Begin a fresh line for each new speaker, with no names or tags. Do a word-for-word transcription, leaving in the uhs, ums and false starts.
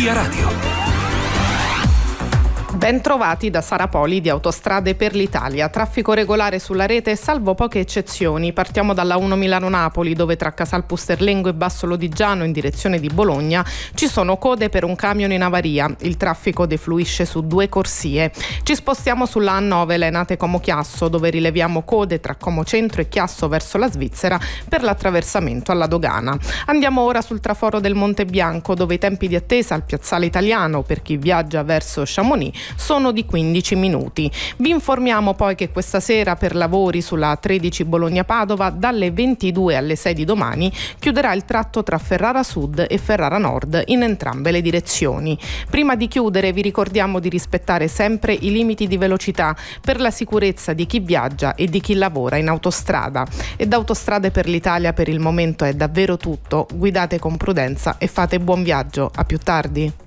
Via Radio.
Ben trovati da Sara Poli di Autostrade per l'Italia. Traffico regolare sulla rete salvo poche eccezioni. Partiamo dalla uno Milano-Napoli, dove tra Casal Pusterlengo e Basso Lodigiano in direzione di Bologna ci sono code per un camion in avaria. Il traffico defluisce su due corsie. Ci spostiamo sulla A nove Lenate Como Chiasso, dove rileviamo code tra Como Centro e Chiasso verso la Svizzera per l'attraversamento alla dogana. Andiamo ora sul traforo del Monte Bianco, dove i tempi di attesa al piazzale Italiano per chi viaggia verso Chamonix sono di quindici minuti. Vi informiamo poi che questa sera per lavori sulla A tredici Bologna-Padova dalle ventidue alle sei di domani chiuderà il tratto tra Ferrara Sud e Ferrara Nord in entrambe le direzioni. Prima di chiudere vi ricordiamo di rispettare sempre i limiti di velocità per la sicurezza di chi viaggia e di chi lavora in autostrada. E da Autostrade per l'Italia per il momento è davvero tutto. Guidate con prudenza e fate buon viaggio. A più tardi.